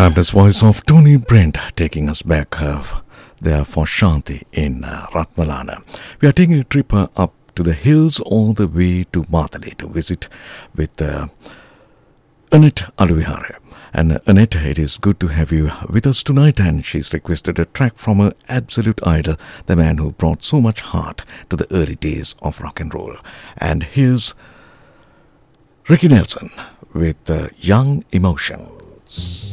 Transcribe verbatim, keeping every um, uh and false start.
Fabulous voice of Tony Brent taking us back uh, there for Shanti in uh, Ratmalana. We are taking a trip uh, up to the hills all the way to Matale to visit with uh, Annette Aluvihare. And uh, Annette, it is good to have you with us tonight, and she's requested a track from her absolute idol, the man who brought so much heart to the early days of rock and roll. And here's Ricky Nelson with uh, Young Emotions.